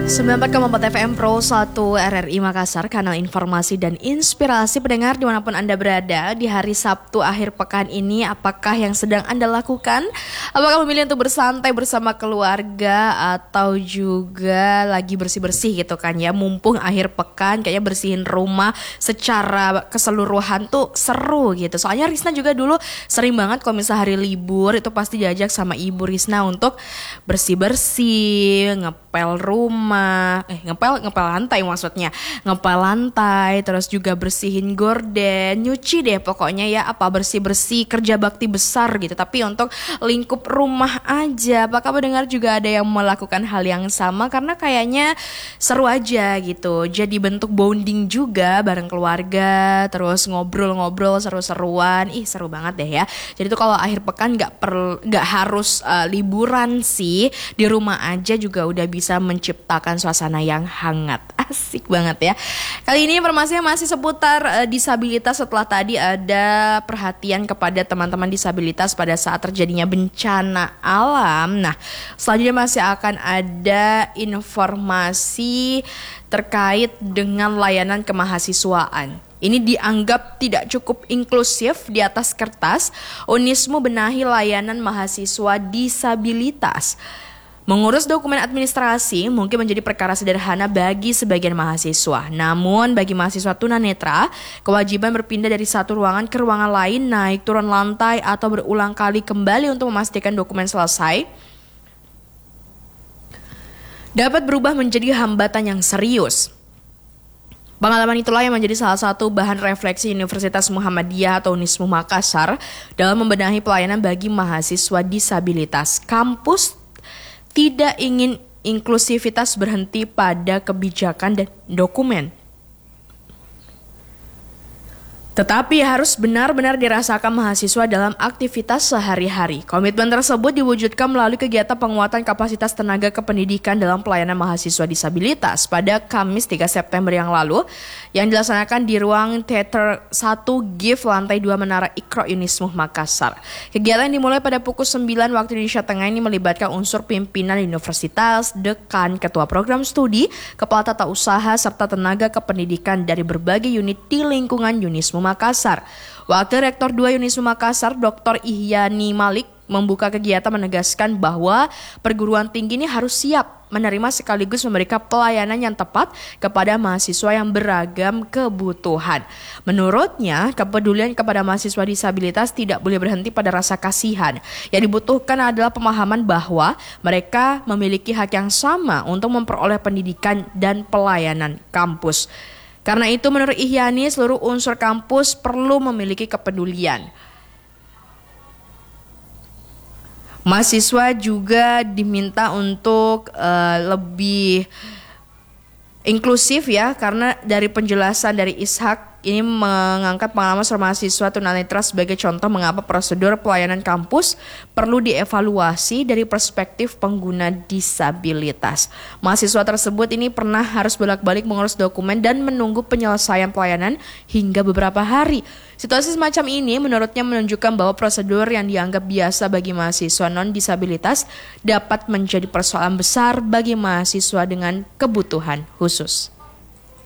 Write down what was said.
94,4 FM Pro 1 RRI Makassar, kanal informasi dan inspirasi pendengar dimanapun Anda berada di hari Sabtu akhir pekan ini. Apakah yang sedang Anda lakukan? Apakah memilih untuk bersantai bersama keluarga atau juga lagi bersih-bersih gitu kan ya? Mumpung akhir pekan kayaknya bersihin rumah secara keseluruhan tuh seru gitu. Soalnya Risna juga dulu sering banget kalau misalnya hari libur itu pasti diajak sama Ibu Risna untuk bersih-bersih, ngepel rumah, ngepel lantai maksudnya, ngepel lantai, terus juga bersihin gorden, nyuci deh pokoknya ya, apa bersih-bersih, kerja bakti besar gitu. Tapi untuk lingkup rumah aja, apakah pendengar juga ada yang melakukan hal yang sama? Karena kayaknya seru aja gitu, jadi bentuk bonding juga bareng keluarga, terus ngobrol-ngobrol seru-seruan, seru banget deh ya. Jadi tuh kalau akhir pekan nggak harus liburan sih, di rumah aja juga udah bisa menciptakan suasana yang hangat. Asik banget ya. Kali ini informasinya masih seputar disabilitas, setelah tadi ada perhatian kepada teman-teman disabilitas pada saat terjadinya bencana alam. Nah, selanjutnya masih akan ada informasi terkait dengan layanan kemahasiswaan. Ini dianggap tidak cukup inklusif di atas kertas. Unismu benahi layanan mahasiswa disabilitas. Mengurus dokumen administrasi mungkin menjadi perkara sederhana bagi sebagian mahasiswa. Namun bagi mahasiswa tunanetra, kewajiban berpindah dari satu ruangan ke ruangan lain, naik turun lantai atau berulang kali kembali untuk memastikan dokumen selesai dapat berubah menjadi hambatan yang serius. Pengalaman itulah yang menjadi salah satu bahan refleksi Universitas Muhammadiyah atau Unismu Makassar dalam membenahi pelayanan bagi mahasiswa disabilitas. Kampus tidak ingin inklusivitas berhenti pada kebijakan dan dokumen, tetapi harus benar-benar dirasakan mahasiswa dalam aktivitas sehari-hari. Komitmen tersebut diwujudkan melalui kegiatan penguatan kapasitas tenaga kependidikan dalam pelayanan mahasiswa disabilitas pada Kamis 3 September yang lalu yang dilaksanakan di ruang Teater 1 GIF lantai 2 Menara Ikro Unismu Makassar. Kegiatan yang dimulai pada pukul 9 waktu Indonesia Tengah ini melibatkan unsur pimpinan universitas, dekan, ketua program studi, kepala tata usaha, serta tenaga kependidikan dari berbagai unit di lingkungan Unismu Makassar. Wakil Rektor 2 Unismu Makassar, Dr. Ihyani Malik, membuka kegiatan menegaskan bahwa perguruan tinggi ini harus siap menerima sekaligus memberikan pelayanan yang tepat kepada mahasiswa yang beragam kebutuhan. Menurutnya, kepedulian kepada mahasiswa disabilitas tidak boleh berhenti pada rasa kasihan. Yang dibutuhkan adalah pemahaman bahwa mereka memiliki hak yang sama untuk memperoleh pendidikan dan pelayanan kampus. Karena itu menurut Ihyani, seluruh unsur kampus perlu memiliki kepedulian. Mahasiswa juga diminta untuk lebih inklusif ya, karena dari penjelasan dari Ishak ini mengangkat pengalaman seorang mahasiswa tunanetra sebagai contoh mengapa prosedur pelayanan kampus perlu dievaluasi dari perspektif pengguna disabilitas. Mahasiswa tersebut ini pernah harus bolak-balik mengurus dokumen dan menunggu penyelesaian pelayanan hingga beberapa hari. Situasi semacam ini menurutnya menunjukkan bahwa prosedur yang dianggap biasa bagi mahasiswa non-disabilitas dapat menjadi persoalan besar bagi mahasiswa dengan kebutuhan khusus.